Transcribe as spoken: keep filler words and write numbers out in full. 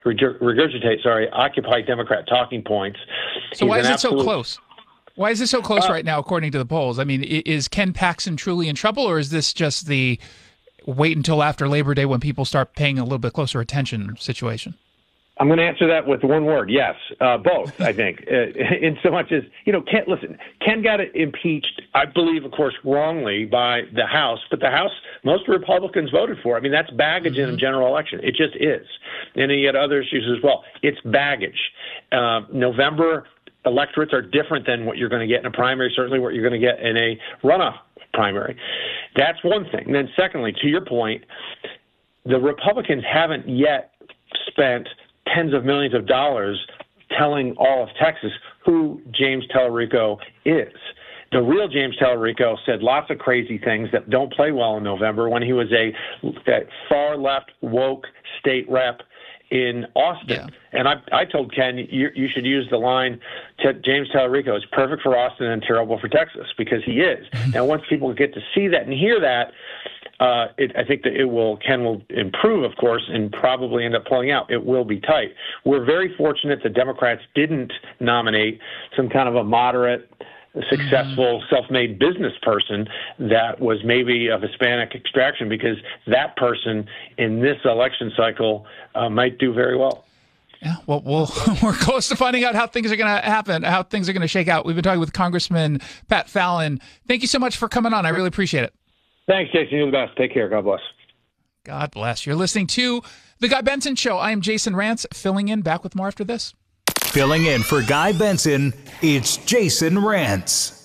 regurgitate, sorry, Occupy Democrat talking points. So He's why is it absolute, so close? Why is this so close uh, right now, according to the polls? I mean, is Ken Paxton truly in trouble, or is this just the wait until after Labor Day when people start paying a little bit closer attention situation? I'm going to answer that with one word. Yes, uh, both, I think. Uh, in so much as, you know, Ken, listen, Ken got impeached, I believe, of course, wrongly by the House, but the House, most Republicans voted for. I mean, that's baggage mm-hmm. in a general election. It just is. And he had other issues as well. It's baggage. Uh, November electorates are different than what you're going to get in a primary, certainly what you're going to get in a runoff primary. That's one thing. And then secondly, to your point, the Republicans haven't yet spent tens of millions of dollars telling all of Texas who James Tallarico is. The real James Tallarico said lots of crazy things that don't play well in November when he was a, a far-left woke state rep in Austin. Yeah. And I, I told Ken, you, you should use the line, James Tallarico is perfect for Austin and terrible for Texas, because he is. Now, once people get to see that and hear that, Uh, it, I think that it will, Ken will improve, of course, and probably end up pulling out. It will be tight. We're very fortunate the Democrats didn't nominate some kind of a moderate, successful, mm-hmm. self-made business person that was maybe of Hispanic extraction, because that person in this election cycle uh, might do very well. Yeah, well, we'll we're close to finding out how things are going to happen, how things are going to shake out. We've been talking with Congressman Pat Fallon. Thank you so much for coming on. I really appreciate it. Thanks, Jason. You're the best. Take care. God bless. God bless. You're listening to The Guy Benson Show. I am Jason Rantz, filling in. Back with more after this. Filling in for Guy Benson, it's Jason Rantz.